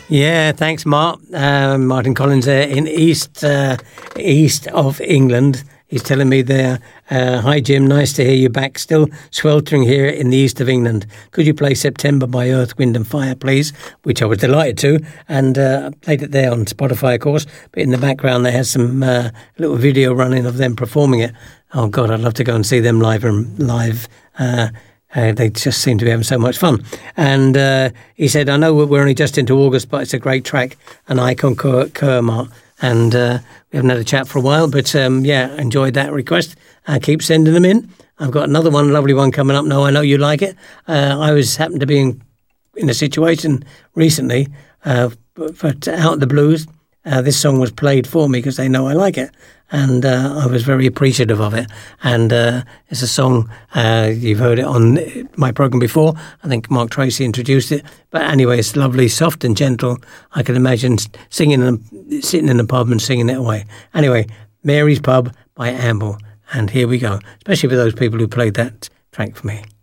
Yeah, thanks, Mark. Martin Collins there in east of England. He's telling me there, hi Jim, nice to hear you back. Still sweltering here in the east of England. Could you play September by Earth, Wind and Fire, please? Which I was delighted to. And I played it there on Spotify, of course. But in the background, they had some little video running of them performing it. Oh, God, I'd love to go and see them live. They just seem to be having so much fun. And he said, I know we're only just into August, but it's a great track. And I concur, Mark. And we haven't had a chat for a while, but enjoyed that request. Keep sending them in. I've got another one, lovely one coming up now. I know you like it. I happened to be in a situation recently, but out of the blues, this song was played for me because they know I like it. And I was very appreciative of it. And it's a song, you've heard it on my programme before. I think Mark Tracy introduced it. But anyway, it's lovely, soft and gentle. I can imagine sitting in the pub and singing it away. Anyway, Mary's Pub by Amble. And here we go, especially for those people who played that track for me.